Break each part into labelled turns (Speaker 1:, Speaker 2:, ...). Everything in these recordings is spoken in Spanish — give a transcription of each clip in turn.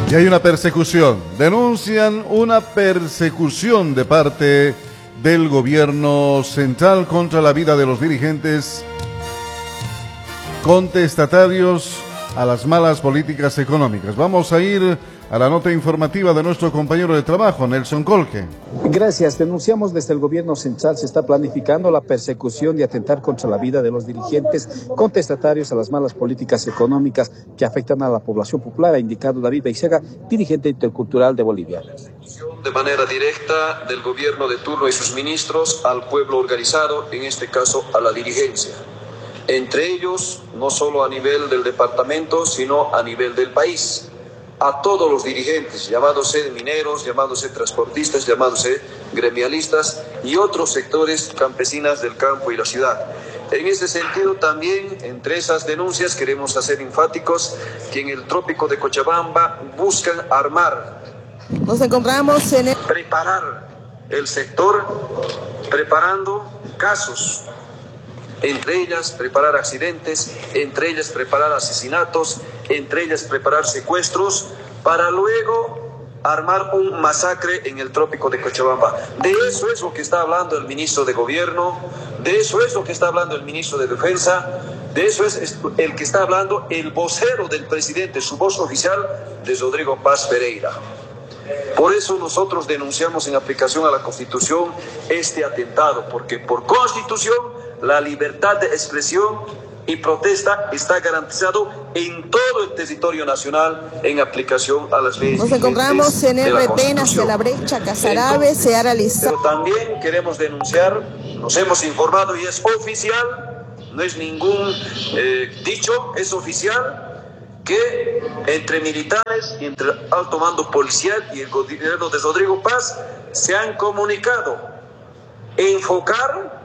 Speaker 1: Y hay una persecución, denuncian una persecución de parte del gobierno central contra la vida de los dirigentes contestatarios a las malas políticas económicas. Vamos a ir a la nota informativa de nuestro compañero de trabajo, Nelson Colque.
Speaker 2: Gracias. Denunciamos desde el gobierno central se está planificando la persecución y atentar contra la vida de los dirigentes contestatarios a las malas políticas económicas que afectan a la población popular, ha indicado David Beizaga, dirigente intercultural de Bolivia.
Speaker 3: De manera directa del gobierno de turno y sus ministros al pueblo organizado, en este caso a la dirigencia. Entre ellos, no solo a nivel del departamento, sino a nivel del país. A todos los dirigentes, llamándose mineros, llamándose transportistas, llamándose gremialistas y otros sectores campesinas del campo y la ciudad. En ese sentido también, entre esas denuncias, queremos hacer enfáticos que en el trópico de Cochabamba buscan armar.
Speaker 4: Nos encontramos en
Speaker 3: preparar el sector, preparando casos. Entre ellas preparar accidentes, entre ellas preparar asesinatos, entre ellas preparar secuestros, para luego armar un masacre en el trópico de Cochabamba. De eso es lo que está hablando el ministro de Gobierno, de eso es lo que está hablando el ministro de Defensa, de eso es el que está hablando el vocero del presidente, su voz oficial, de Rodrigo Paz Pereira. Por eso nosotros denunciamos en aplicación a la Constitución este atentado, porque por Constitución la libertad de expresión y protesta está garantizado en todo el territorio nacional en aplicación a las leyes.
Speaker 4: Nos encontramos en el retén hacia la brecha Casarabe, se ha realizado.
Speaker 3: Pero también queremos denunciar, nos hemos informado y es oficial, no es ningún dicho, es oficial, que entre militares y entre alto mando policial y el gobierno de Rodrigo Paz se han comunicado enfocar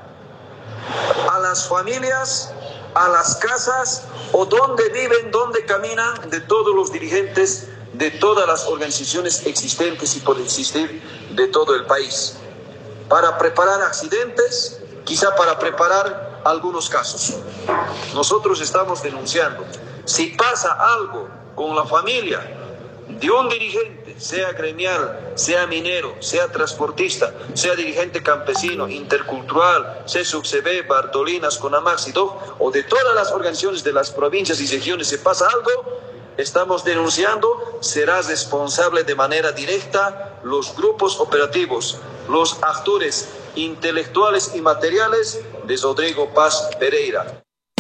Speaker 3: a las familias, a las casas o donde viven, donde caminan de todos los dirigentes de todas las organizaciones existentes y por existir de todo el país, para preparar accidentes, quizá para preparar algunos casos. Nosotros estamos denunciando, si pasa algo con la familia de un dirigente, sea gremial, sea minero, sea transportista, sea dirigente campesino, intercultural, CSUCB, Bartolinas, Conamax y DOF, o de todas las organizaciones de las provincias y regiones, si pasa algo, estamos denunciando, será responsable de manera directa los grupos operativos, los actores intelectuales y materiales de Rodrigo Paz Pereira.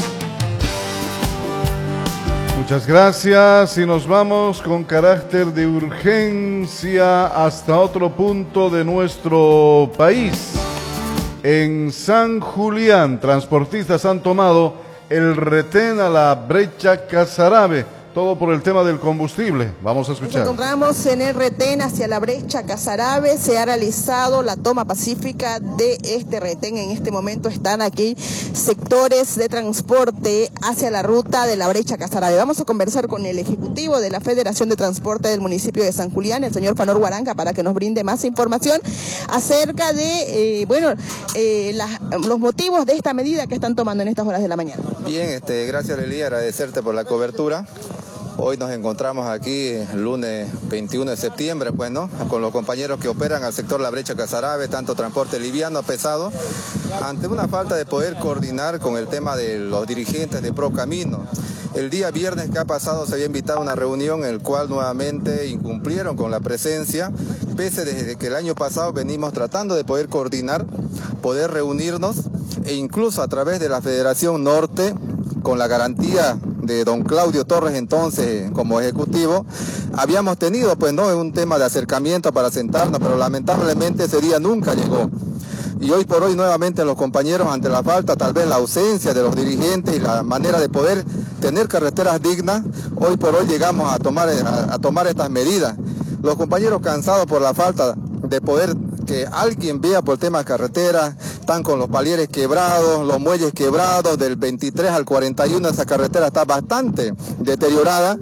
Speaker 1: Muchas gracias y nos vamos con carácter de urgencia hasta otro punto de nuestro país. En San Julián, transportistas han tomado el retén a la brecha Casarabe, todo por el tema del combustible. Vamos a escuchar.
Speaker 4: Nos encontramos en el retén hacia la brecha Casarabe, se ha realizado la toma pacífica de este retén. En este momento están aquí sectores de transporte hacia la ruta de la brecha Casarabe. Vamos a conversar con el ejecutivo de la Federación de Transporte del municipio de San Julián, el señor Fanor Guaranga, para que nos brinde más información acerca de los motivos de esta medida que están tomando en estas horas de la mañana.
Speaker 5: Bien, gracias Lely, agradecerte por la cobertura. Hoy nos encontramos aquí el lunes 21 de septiembre, pues, ¿no? Con los compañeros que operan al sector La Brecha Casarabe, tanto transporte liviano, pesado, ante una falta de poder coordinar con el tema de los dirigentes de Procamino. El día viernes que ha pasado se había invitado a una reunión en la cual nuevamente incumplieron con la presencia, pese desde que el año pasado venimos tratando de poder coordinar, poder reunirnos e incluso a través de la Federación Norte, con la garantía de don Claudio Torres entonces como ejecutivo, habíamos tenido pues no un tema de acercamiento para sentarnos, pero lamentablemente ese día nunca llegó. Y hoy por hoy nuevamente los compañeros, ante la falta, tal vez la ausencia de los dirigentes y la manera de poder tener carreteras dignas, hoy por hoy llegamos a tomar estas medidas. Los compañeros cansados por la falta de poder que alguien vea por temas de carretera, están con los palieres quebrados, los muelles quebrados, del 23 al 41 esa carretera está bastante deteriorada,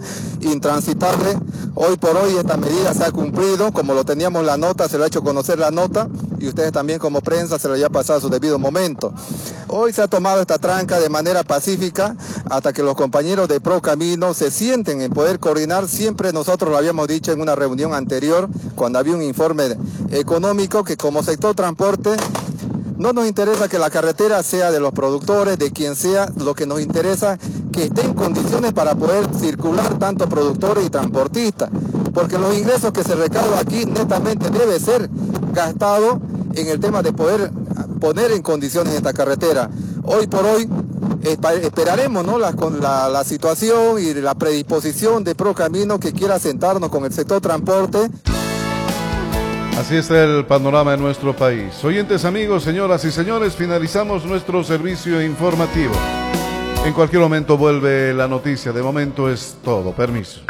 Speaker 5: intransitable. Hoy por hoy esta medida se ha cumplido, como lo teníamos la nota, se lo ha hecho conocer la nota, y ustedes también como prensa se lo haya pasado a su debido momento. Hoy se ha tomado esta tranca de manera pacífica hasta que los compañeros de Procamino se sienten en poder coordinar. Siempre nosotros lo habíamos dicho en una reunión anterior, cuando había un informe económico, que como sector transporte no nos interesa que la carretera sea de los productores, de quien sea, lo que nos interesa que esté en condiciones para poder circular tanto productores y transportistas, porque los ingresos que se recaudan aquí netamente debe ser gastado en el tema de poder poner en condiciones esta carretera. Hoy por hoy esperaremos, ¿no?, la situación y la predisposición de Procamino, que quiera sentarnos con el sector transporte.
Speaker 1: Así está el panorama de nuestro país. Oyentes, amigos, señoras y señores, finalizamos nuestro servicio informativo. En cualquier momento vuelve la noticia. De momento es todo. Permiso.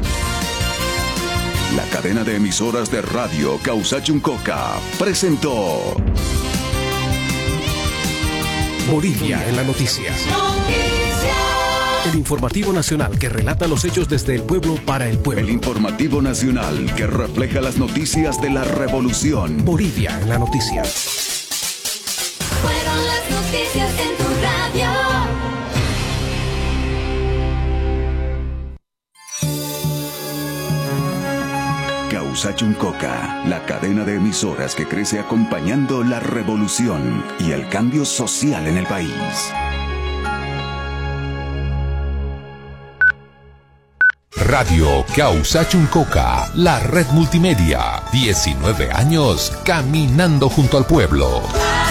Speaker 6: La cadena de emisoras de radio Causachuncoca presentó Bolivia en la noticia. El informativo nacional que relata los hechos desde el pueblo para el pueblo. El informativo nacional que refleja las noticias de la revolución. Bolivia en la noticia.
Speaker 7: Fueron las noticias en tu radio.
Speaker 6: Causachuncoca, la cadena de emisoras que crece acompañando la revolución y el cambio social en el país.
Speaker 8: Radio Causachuncoca, la red multimedia. 19 años caminando junto al pueblo.